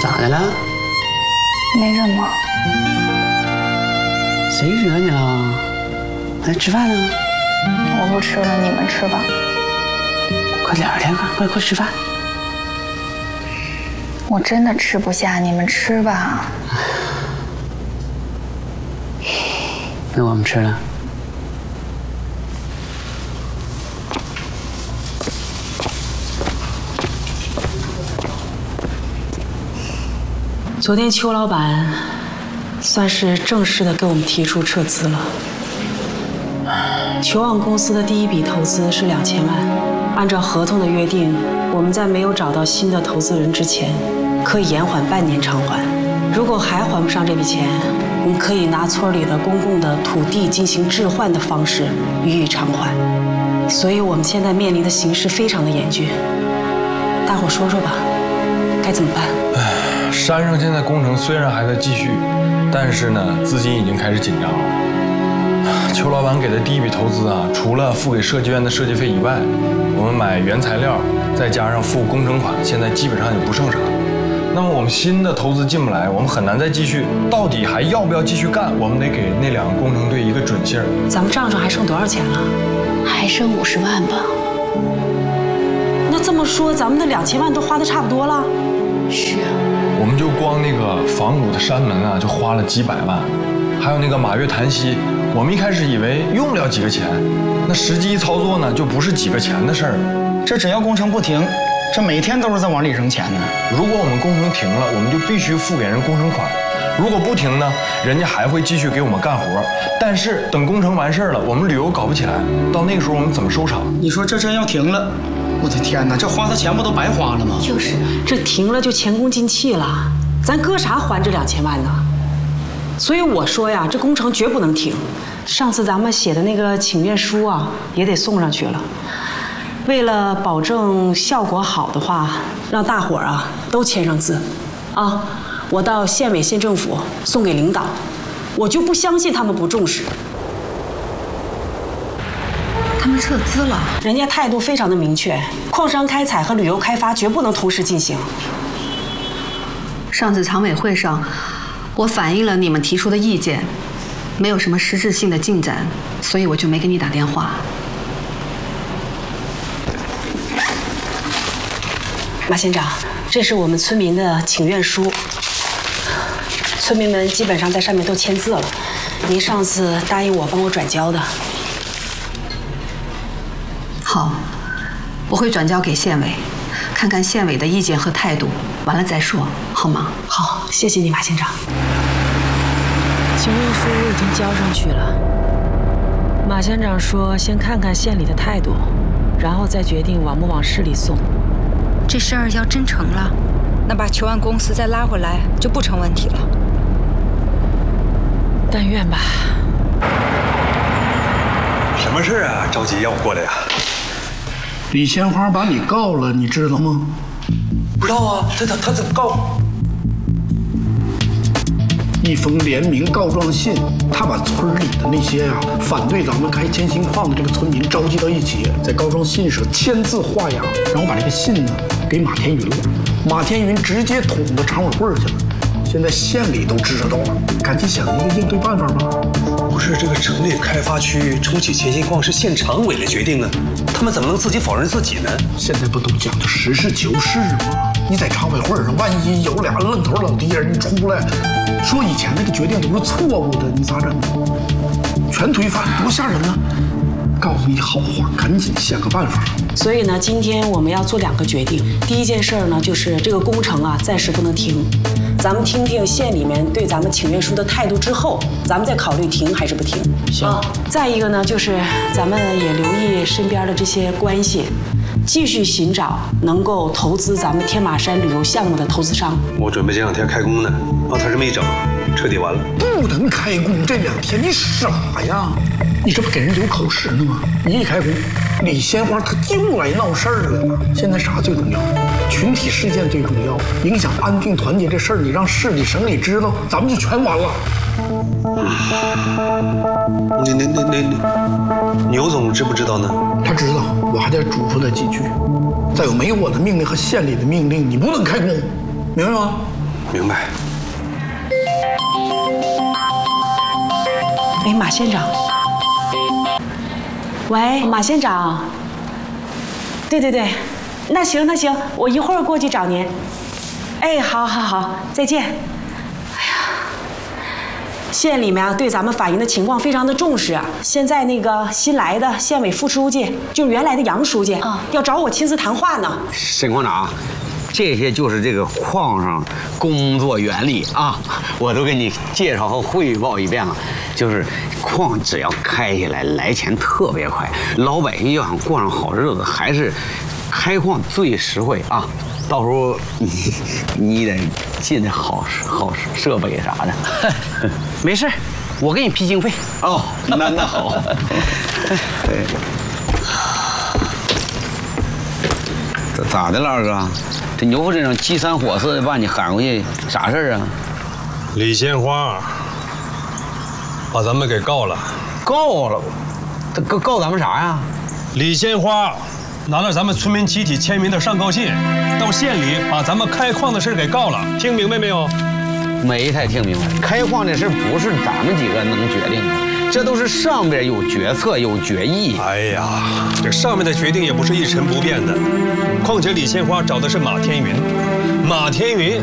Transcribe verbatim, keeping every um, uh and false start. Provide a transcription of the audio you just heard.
咋的了？ 没什么。 谁惹你了？来吃饭呢？ 我不吃了，你们吃吧。 快点的，快快快吃饭。 我真的吃不下，你们吃吧。 那我们吃了。 昨天邱老板算是正式的给我们提出撤资了。球网公司的第一笔投资是两千万，按照合同的约定，我们在没有找到新的投资人之前，可以延缓半年偿还。如果还还不上这笔钱，我们可以拿村里的公共的土地进行置换的方式予以偿还。所以我们现在面临的形势非常的严峻，大伙说说吧，该怎么办？ 唉，山上现在工程虽然还在继续，但是呢，资金已经开始紧张了。邱老板给的第一笔投资啊，除了付给设计院的设计费以外，我们买原材料，再加上付工程款，现在基本上也不剩啥。那么我们新的投资进不来，我们很难再继续。到底还要不要继续干？我们得给那两个工程队一个准信儿。 咱们账上还剩多少钱了？ 还剩五十万吧。 那这么说，咱们的两千万都花得差不多了。 是啊。 我们就光那个仿古的山门啊，就花了几百万，还有那个马月檀溪，我们一开始以为用不了几个钱，那实际一操作呢，就不是几个钱的事儿。 这只要工程不停，这每天都是在往里扔钱呢。 如果我们工程停了，我们就必须付给人工程款；如果不停呢，人家还会继续给我们干活。但是等工程完事儿了，我们旅游搞不起来，到那个时候我们怎么收场？ 你说这真要停了，我的天哪，这花的钱不都白花了吗？ 就是，这停了就前功尽弃了，咱搁啥还这两千万呢？所以我说呀，这工程绝不能停。上次咱们写的那个请愿书啊，也得送上去了。为了保证效果好的话，让大伙儿啊都签上字，啊，我到县委县政府送给领导，我就不相信他们不重视。 他们撤资了， 人家态度非常的明确，矿山开采和旅游开发绝不能同时进行。 上次常委会上，我反映了你们提出的意见，没有什么实质性的进展，所以我就没给你打电话。 马县长，这是我们村民的请愿书，村民们基本上在上面都签字了。您上次答应我帮我转交的。 好，我会转交给县委，看看县委的意见和态度，完了再说，好吗？ 好，谢谢你，马县长。请愿书我已经交上去了。马县长说，先看看县里的态度，然后再决定往不往市里送。 这事儿要真成了，那把球案公司再拉回来就不成问题了。 但愿吧。 什么事啊？着急让我过来呀？ 李鲜花把你告了，你知道吗？ 不知道啊，他他他怎么告？ 一封联名告状信，他把村里的那些啊反对咱们开铅锌矿的这个村民召集到一起，在告状信上签字画押，然后把这个信呢给马天云了。马天云直接捅到常委会去了。现在县里都知道了，赶紧想一个应对办法吧。 不是这个成立开发区重启铅锌矿是县常委的决定呢，他们怎么能自己否认自己呢？ 现在不都讲究实事求是吗？你在常委会上，万一有俩愣头老爹人出来说以前那个决定都是错误的，你咋整？全推翻，多吓人呢！告诉你好话，赶紧想个办法。 所以呢，今天我们要做两个决定。第一件事呢，就是这个工程啊，暂时不能停。咱们听听县里面对咱们请愿书的态度之后，咱们再考虑停还是不停。 行。 啊，再一个呢，就是咱们也留意身边的这些关系，继续寻找能够投资咱们天马山旅游项目的投资商。 我准备这两天开工呢，哦，他这么一整，彻底完了。 不能开工这两天，你傻呀？你这不给人留口实呢吗？你一开工，李鲜花他就来闹事儿了。现在啥最重要？群体事件最重要，影响安定团结这事儿，你让市里省里知道，咱们就全完了。 那那那那牛总知不知道呢？ 他知道，我还得嘱咐他几句。再有，没有我的命令和县里的命令，你不能开工，明白吗？ 明白。 哎，马县长。喂，马县长。对对对，那行那行，我一会儿过去找您。哎，好好好，再见。哎呀，县里面啊对咱们法营的情况非常的重视啊。现在那个新来的县委副书记，就是原来的杨书记啊，要找我亲自谈话呢。 沈矿长，这些就是这个矿上工作原理啊，我都给你介绍和汇报一遍了。就是矿只要开起来，来钱特别快，老百姓要想过上好日子，还是开矿最实惠啊。到时候你你得进这好好设备啥的。 没事，我给你批经费。 哦，那那好。这咋的了，二哥？这牛夫镇上急三火四的把你喊过去，啥事儿啊？ 李鲜花把咱们给告了。 告了？他告告咱们啥呀？ 李鲜花拿了咱们村民集体签名的上告信，到县里把咱们开矿的事给告了。听明白没有？ 没太听明白。开矿这事不是咱们几个能决定的，这都是上边有决策有决议。 哎呀，这上面的决定也不是一成不变的。况且李鲜花找的是马天云，马天云